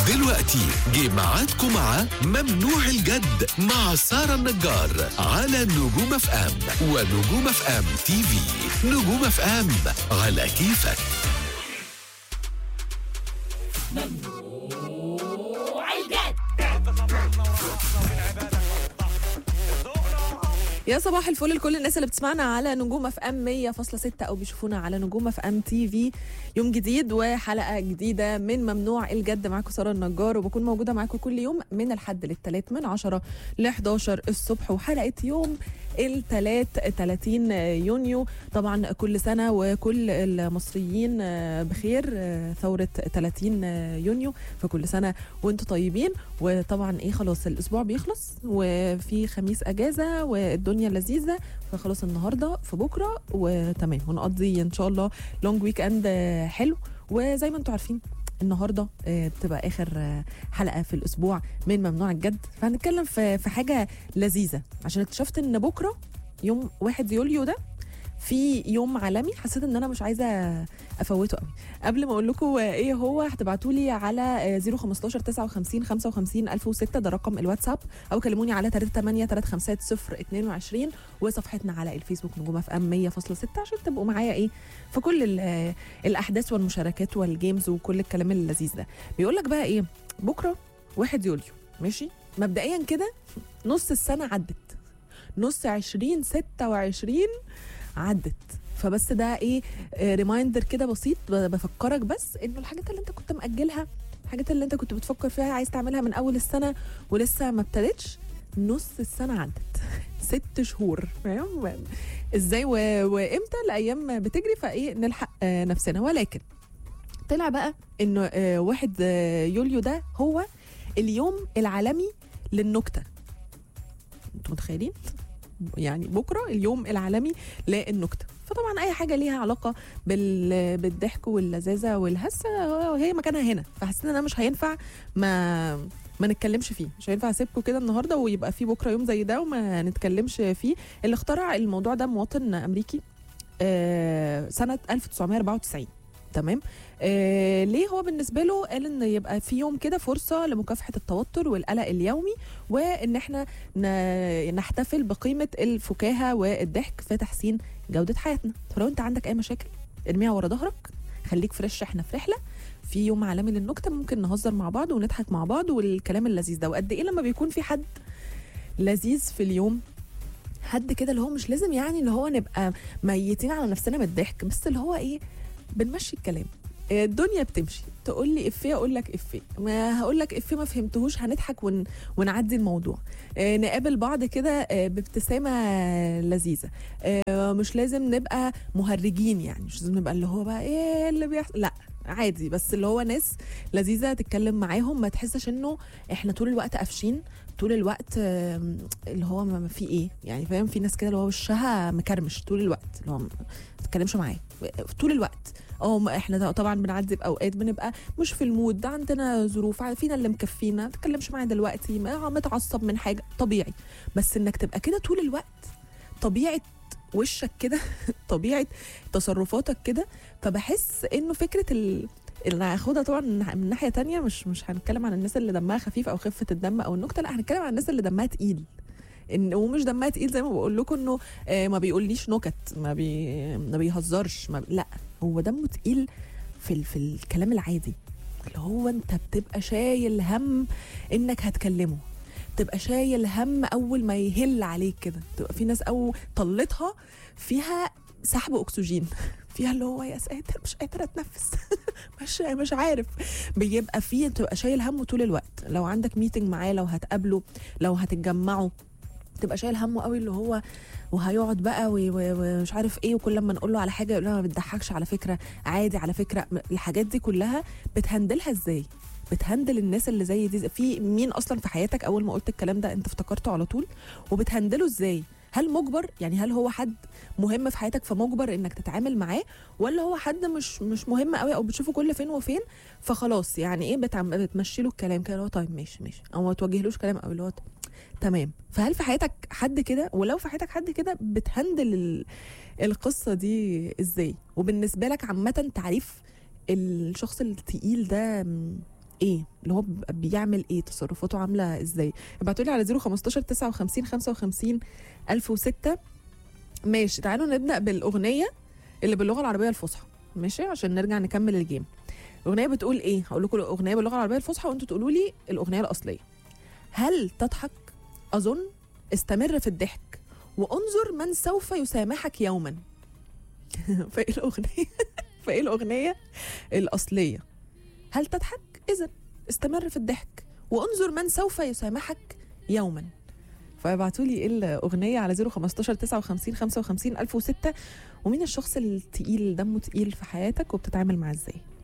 دلوقتي جه ميعادكم مع ممنوع الجد مع سارة النجار على نجوم اف ام ونجوم اف ام تي في. نجوم اف ام على كيفك. ممنوع الجد. يا صباح الفل لكل الناس اللي بتسمعنا على نجوم اف ام 100.6 او بيشوفونا على نجوم اف ام تي في. يوم جديد وحلقه جديده من ممنوع الجد. معاكم ساره النجار وبكون موجوده معاكم كل يوم من الحد للثلاث من 10 ل 11 الصبح. وحلقه يوم الثلاث 30 يونيو. طبعا كل سنه وكل المصريين بخير. ثوره 30 يونيو، فكل سنه وانتم طيبين. وطبعا خلاص الاسبوع بيخلص وفي خميس اجازه والدنيا لذيذه، فخلاص النهارده في بكره وتمام، ونقضي ان شاء الله لونج ويك اند حلو. وزي ما انتم عارفين النهارده بتبقى اخر حلقه في الاسبوع من ممنوع الجد، فهنتكلم في حاجه لذيذه عشان اكتشفت ان بكره يوم 1 يوليو ده في يوم عالمي. حسيت ان انا مش عايزه افوته قوي. قبل ما اقول لكم ايه هو، هتبعتوا لي على 015 59 55 1006 ده رقم الواتساب، او كلموني على 38 350 022 وصفحتنا على الفيسبوك نجوم اف ام 100.6 عشان تبقوا معايا في كل الاحداث والمشاركات والجيمز وكل الكلام اللذيذ ده. بيقول لك بقى بكره 1 يوليو ماشي. مبدئيا كده نص السنه عدت، نص 2026 عدت. فبس ده ريمايندر كده بسيط بفكرك بس انه الحاجات اللي انت كنت مأجلها، الحاجات اللي انت كنت بتفكر فيها عايز تعملها من اول السنة ولسه ما ابتدتش، نص السنة عدت 6 شهور. فاهم ازاي وامتى الايام بتجري؟ نلحق نفسنا. ولكن طلع بقى انه 1 يوليو ده هو اليوم العالمي للنكتة. انتوا متخيلين؟ يعني بكره اليوم العالمي للنكته. فطبعا اي حاجه ليها علاقه بالضحك واللذاذه والهسه هي مكانها هنا. فحسيت ان انا مش هينفع ما نتكلمش فيه، مش هينفع اسيبكم كده النهارده ويبقى في بكره يوم زي ده وما نتكلمش فيه. اللي اخترع الموضوع ده مواطن امريكي سنه 1994. تمام. ليه هو بالنسبه له قال ان يبقى في يوم كده فرصه لمكافحه التوتر والقلق اليومي، وان احنا نحتفل بقيمه الفكاهه والضحك في تحسين جوده حياتنا. فلو انت عندك اي مشاكل ارميها ورا ظهرك، خليك فريش، احنا في رحله في يوم عالمي للنكته، ممكن نهزر مع بعض ونضحك مع بعض والكلام اللذيذ ده. وقد ايه لما بيكون في حد لذيذ في اليوم، حد كده اللي هو مش لازم يعني اللي هو نبقى ميتين على نفسنا من الضحك، بس اللي هو بنمشي الكلام، الدنيا بتمشي. تقول لي افيه اقول لك افيه، ما هقول لك افيه ما فهمتهوش هنضحك ونعدي الموضوع. نقابل بعض كده بابتسامه لذيذه. مش لازم نبقى مهرجين، يعني مش لازم نبقى اللي هو بقى اللي بيحصل، لا عادي، بس اللي هو ناس لذيذه تتكلم معاهم، ما تحسش انه احنا طول الوقت قافشين، طول الوقت اللي هو ما في يعني فاهم. في ناس كده اللي هو وشها مكرمش طول الوقت، اللي هو ما تتكلمش معاه طول الوقت. احنا طبعا بنعدي باوقات بنبقى مش في المود ده، عندنا ظروف، فينا اللي مكفينا، ما تتكلمش معايا دلوقتي، ما متعصب من حاجه، طبيعي. بس انك تبقى كده طول الوقت، طبيعه وشك كده طبيعه تصرفاتك كده. فبحس انه فكره اللي هاخدها طبعا من ناحيه تانية، مش هنتكلم عن الناس اللي دمها خفيف او خفه الدم او النكته، لا هنتكلم عن الناس اللي دمها تقيل. ومش دمها تقيل زي ما بقول لكم انه ما بيقوليش نكت، ما بيهزرش، لا هو دمه تقيل في الكلام العادي، اللي هو انت بتبقى شايل هم انك هتكلمه، تبقى شايل هم اول ما يهل عليك كده. تبقى في ناس او طلتها فيها سحب اكسجين فيها اللي هو يا ساتر مش قادره اتنفس مش عارف. بيبقى فيه تبقى شايل همه طول الوقت. لو عندك ميتنج معاه، لو هتقابله، لو هتتجمعوا، تبقى شايل همه قوي، اللي هو وهيقعد بقى ومش عارف وكل ما نقول له على حاجه يقول لنا ما بتضحكش على فكره، عادي على فكره. الحاجات دي كلها بتهندلها ازاي؟ بتهندل الناس اللي زي دي في مين اصلا في حياتك؟ اول ما قلت الكلام ده انت افتكرته على طول. وبتهندله ازاي؟ هل مجبر؟ يعني هل هو حد مهم في حياتك فمجبر انك تتعامل معاه، ولا هو حد مش مهم قوي او بتشوفه كل فين وفين فخلاص يعني بتمشي له الكلام كده اللي هو طيب ماشي او ما توجهلوش كلام قوي اللي هو تمام. فهل في حياتك حد كده؟ ولو في حياتك حد كده بتهندل القصة دي ازاي؟ وبالنسبة لك عامة تعريف الشخص التقيل ده ايه، اللي هو بيعمل ايه، تصرفاته عامله ازاي. ابعتوا لي على 015 59 55 1006. ماشي، تعالوا نبدا بالاغنيه اللي باللغه العربيه الفصحى، ماشي، عشان نرجع نكمل الجيم. الاغنيه بتقول ايه؟ هقول لكم الاغنيه باللغه العربيه الفصحى وانتوا تقولوا لي الاغنيه الاصليه. هل تضحك؟ اظن استمر في الضحك وانظر من سوف يسامحك يوما. فايه الاغنيه؟ فايه الاغنيه الاصليه؟ هل تضحك؟ اذا استمر في الضحك وانظر من سوف يسامحك يوما. فابعتوا لي ايه الاغنيه على 015 59 55 1006. ومين الشخص التقيل دمه تقيل في حياتك وبتتعامل معاه ازاي؟